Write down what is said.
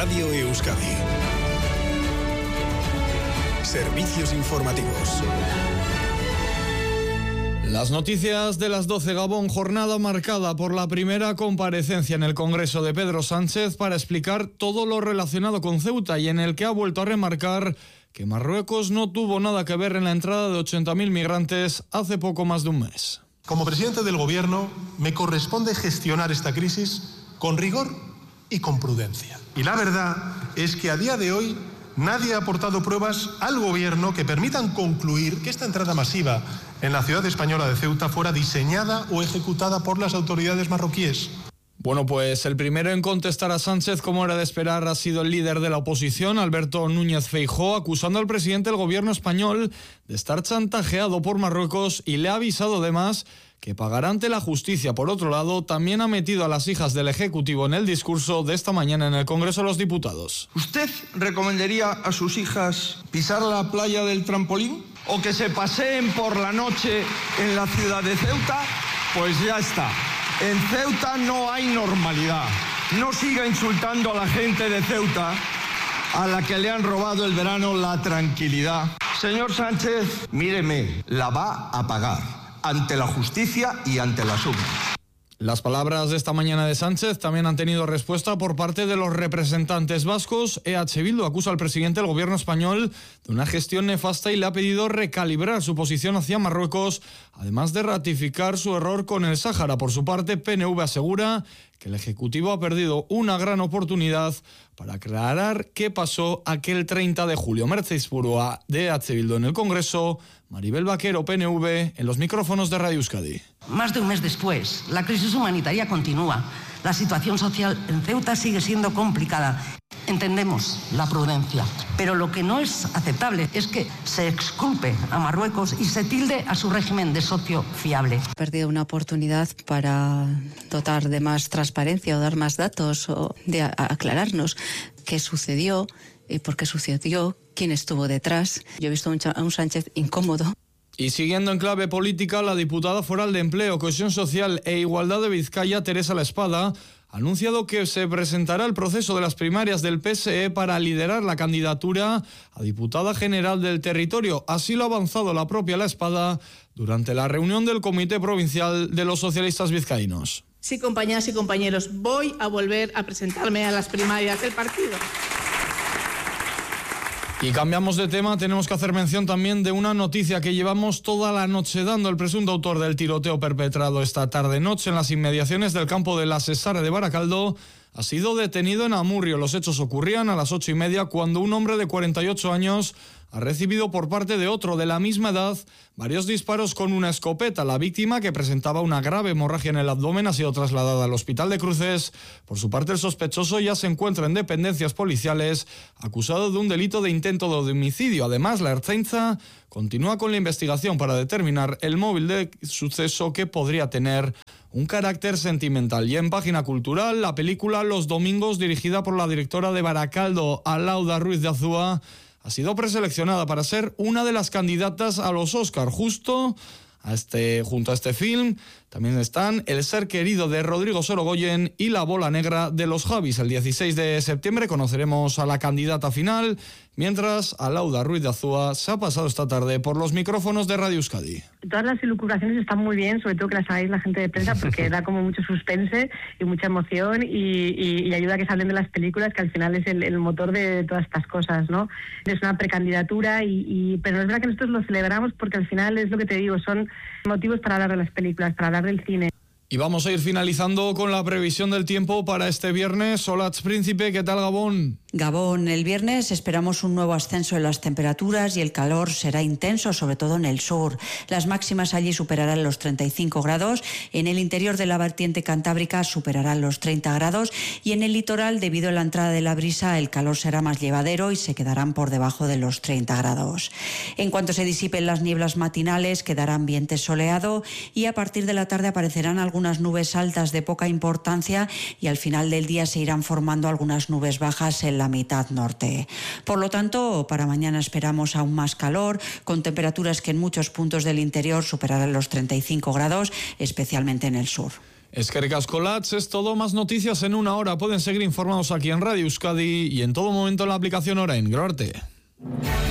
Radio Euskadi. Servicios informativos. Las noticias de las 12. Gabón, jornada marcada por la primera comparecencia en el Congreso de Pedro Sánchez para explicar todo lo relacionado con Ceuta y en el que ha vuelto a remarcar que Marruecos no tuvo nada que ver en la entrada de 80.000 migrantes hace poco más de un mes. Como presidente del Gobierno, me corresponde gestionar esta crisis con rigor y con prudencia. Y la verdad es que a día de hoy nadie ha aportado pruebas al Gobierno que permitan concluir que esta entrada masiva en la ciudad española de Ceuta fuera diseñada o ejecutada por las autoridades marroquíes. Bueno, pues el primero en contestar a Sánchez, como era de esperar, ha sido el líder de la oposición, Alberto Núñez Feijóo, acusando al presidente del gobierno español de estar chantajeado por Marruecos y le ha avisado además que pagará ante la justicia. Por otro lado, también ha metido a las hijas del Ejecutivo en el discurso de esta mañana en el Congreso de los Diputados. ¿Usted recomendaría a sus hijas pisar la playa del trampolín o que se paseen por la noche en la ciudad de Ceuta? Pues ya está. En Ceuta no hay normalidad. No siga insultando a la gente de Ceuta, a la que le han robado el verano la tranquilidad. Señor Sánchez, míreme, la va a pagar ante la justicia y ante las urnas. Las palabras de esta mañana de Sánchez también han tenido respuesta por parte de los representantes vascos. EH Bildu acusa al presidente del gobierno español de una gestión nefasta y le ha pedido recalibrar su posición hacia Marruecos, además de ratificar su error con el Sáhara. Por su parte, PNV asegura que el Ejecutivo ha perdido una gran oportunidad para aclarar qué pasó aquel 30 de julio. Mercedes Purua, de EH Bildu en el Congreso, Maribel Vaquero, PNV, en los micrófonos de Radio Euskadi. Más de un mes después, la crisis humanitaria continúa. La situación social en Ceuta sigue siendo complicada. Entendemos la prudencia, pero lo que no es aceptable es que se exculpe a Marruecos y se tilde a su régimen de socio fiable. He perdido una oportunidad para dotar de más transparencia o dar más datos o de aclararnos qué sucedió, por qué sucedió, quién estuvo detrás. Yo he visto a un Sánchez incómodo. Y siguiendo en clave política, la diputada foral de Empleo, Cohesión Social e Igualdad de Vizcaya, Teresa La Espada, ha anunciado que se presentará el proceso de las primarias del PSE para liderar la candidatura a diputada general del territorio. Así lo ha avanzado la propia La Espada durante la reunión del Comité Provincial de los Socialistas Vizcaínos. Sí, compañeras y compañeros, voy a volver a presentarme a las primarias del partido. Y cambiamos de tema, tenemos que hacer mención también de una noticia que llevamos toda la noche dando. El presunto autor del tiroteo perpetrado esta tarde-noche en las inmediaciones del campo de la Sesare de Baracaldo ha sido detenido en Amurrio. Los hechos ocurrían a las 8:30 cuando un hombre de 48 años ha recibido por parte de otro de la misma edad varios disparos con una escopeta. La víctima, que presentaba una grave hemorragia en el abdomen, ha sido trasladada al Hospital de Cruces. Por su parte, el sospechoso ya se encuentra en dependencias policiales, acusado de un delito de intento de homicidio. Además, la Ertzaintza continúa con la investigación para determinar el móvil del suceso, que podría tener un carácter sentimental. Y en página cultural, la película Los Domingos, dirigida por la directora de Baracaldo, Alauda Ruiz de Azúa, ha sido preseleccionada para ser una de las candidatas a los Oscar. Junto a este film también están El ser querido de Rodrigo Sorogoyen y La bola negra de los Javis. El 16 de septiembre conoceremos a la candidata final, mientras Alauda Ruiz de Azúa se ha pasado esta tarde por los micrófonos de Radio Euskadi. Todas las elucubraciones están muy bien, sobre todo que las hagáis la gente de prensa, porque da como mucho suspense y mucha emoción y ayuda a que se hablen de las películas, que al final es el motor de todas estas cosas, ¿no? Es una precandidatura, pero es verdad que nosotros lo celebramos porque al final es lo que te digo, son motivos para hablar de las películas, para hablar del cine. Y vamos a ir finalizando con la previsión del tiempo para este viernes. Olatz Príncipe, ¿qué tal Gabón? Gabón, el viernes esperamos un nuevo ascenso en las temperaturas y el calor será intenso, sobre todo en el sur. Las máximas allí superarán los 35 grados, en el interior de la vertiente cantábrica superarán los 30 grados y en el litoral, debido a la entrada de la brisa, el calor será más llevadero y se quedarán por debajo de los 30 grados. En cuanto se disipen las nieblas matinales, quedará ambiente soleado y a partir de la tarde aparecerán algunas nubes altas de poca importancia y al final del día se irán formando algunas nubes bajas en la mitad norte. Por lo tanto, para mañana esperamos aún más calor, con temperaturas que en muchos puntos del interior superarán los 35 grados, especialmente en el sur. Eskerrik asko, Latz, es todo. Más noticias en una hora. Pueden seguir informados aquí en Radio Euskadi y en todo momento en la aplicación Orain. Gero arte.